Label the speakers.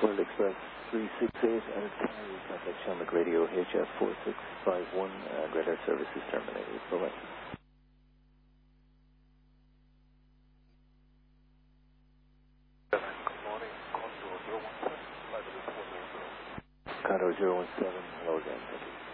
Speaker 1: World Express 368 and its carrier contact Shamrock Radio HF 4651 and radar service is terminated. Bye-bye.
Speaker 2: Good morning, Condor 017, flight level 400.
Speaker 1: Condor 017, hello again, thank you.